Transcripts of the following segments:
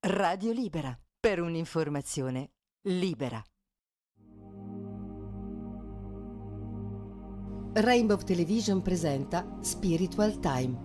Radio Libera, per un'informazione libera. Rainbow Television presenta Spiritual Time.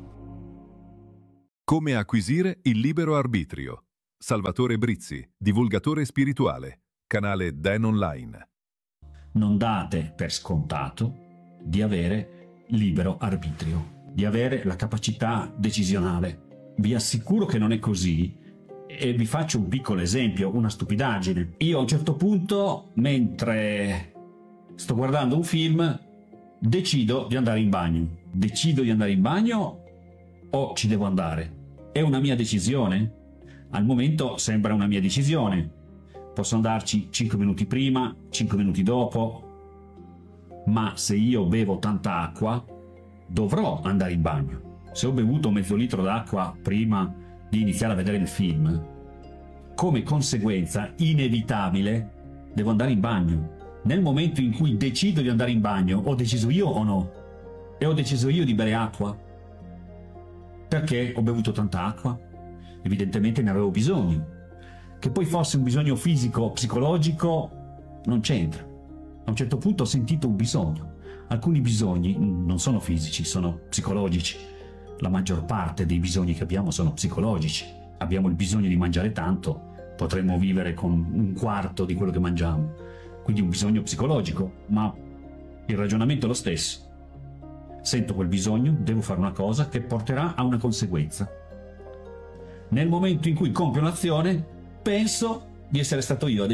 Come acquisire il libero arbitrio. Salvatore Brizzi, divulgatore spirituale, canale Dan Online. Non date per scontato di avere libero arbitrio, di avere la capacità decisionale. Vi assicuro che non è così e vi faccio un piccolo esempio, una stupidaggine. Io a un certo punto, mentre sto guardando un film, decido di andare in bagno. Decido di andare in bagno o ci devo andare? È una mia decisione? Al momento sembra una mia decisione. Posso andarci 5 minuti prima, 5 minuti dopo, ma se io bevo tanta acqua, dovrò andare in bagno. Se ho bevuto mezzo litro d'acqua prima di iniziare a vedere il film, come conseguenza inevitabile devo andare in bagno. Nel momento in cui decido di andare in bagno, ho deciso io o no? E ho deciso io di bere acqua? Perché ho bevuto tanta acqua? Evidentemente ne avevo bisogno. Che poi fosse un bisogno fisico o psicologico non c'entra. A un certo punto ho sentito un bisogno. Alcuni bisogni non sono fisici, sono psicologici. La maggior parte dei bisogni che abbiamo sono psicologici. Abbiamo il bisogno di mangiare tanto, potremmo vivere con un quarto di quello che mangiamo. Quindi un bisogno psicologico, ma il ragionamento è lo stesso. Sento quel bisogno, devo fare una cosa che porterà a una conseguenza. Nel momento in cui compio un'azione, penso di essere stato io a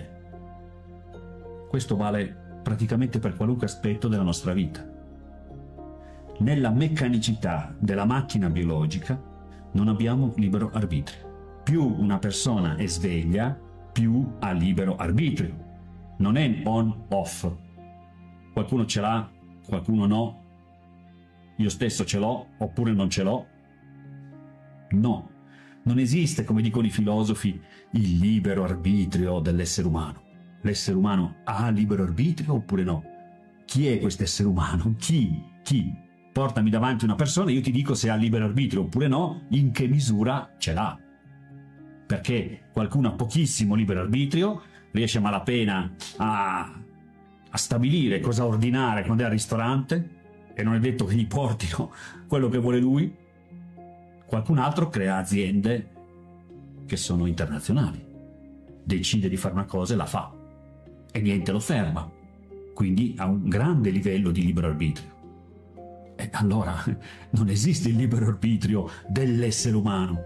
decidere. Questo vale praticamente per qualunque aspetto della nostra vita. Nella meccanicità della macchina biologica non abbiamo libero arbitrio. Più una persona è sveglia, più ha libero arbitrio. Non è on-off. Qualcuno ce l'ha, qualcuno no. Io stesso ce l'ho, oppure non ce l'ho. No. Non esiste, come dicono i filosofi, il libero arbitrio dell'essere umano. L'essere umano ha libero arbitrio oppure no? Chi è questo essere umano? Chi? Portami davanti una persona e io ti dico se ha libero arbitrio oppure no, in che misura ce l'ha. Perché qualcuno ha pochissimo libero arbitrio, riesce a malapena a stabilire cosa ordinare quando è al ristorante, e non è detto che gli portino quello che vuole lui. Qualcun altro crea aziende che sono internazionali, decide di fare una cosa e la fa, e niente lo ferma, quindi ha un grande livello di libero arbitrio. E allora non esiste il libero arbitrio dell'essere umano,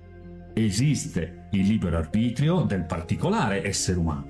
esiste il libero arbitrio del particolare essere umano.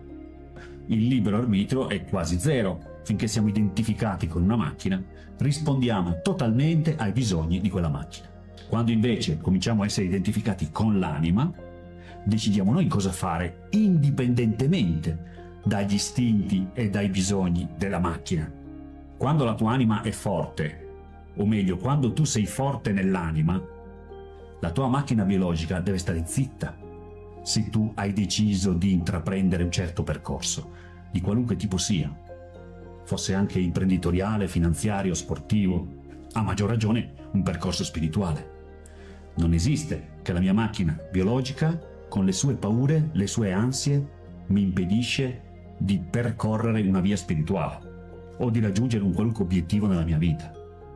Il libero arbitrio è quasi zero. Finché siamo identificati con una macchina, rispondiamo totalmente ai bisogni di quella macchina. Quando invece cominciamo a essere identificati con l'anima, decidiamo noi cosa fare indipendentemente dagli istinti e dai bisogni della macchina. Quando la tua anima è forte, o meglio, quando tu sei forte nell'anima, la tua macchina biologica deve stare zitta se tu hai deciso di intraprendere un certo percorso, di qualunque tipo sia, fosse anche imprenditoriale, finanziario, sportivo, a maggior ragione un percorso spirituale. Non esiste che la mia macchina biologica, con le sue paure, le sue ansie, mi impedisce di percorrere una via spirituale o di raggiungere un qualunque obiettivo nella mia vita.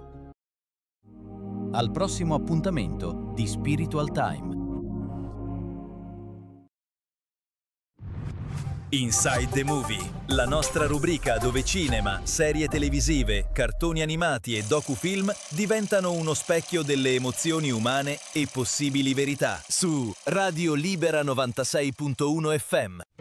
Al prossimo appuntamento di Spiritual Time. Inside the Movie, la nostra rubrica dove cinema, serie televisive, cartoni animati e docufilm diventano uno specchio delle emozioni umane e possibili verità. Su Radio Libera 96.1 FM.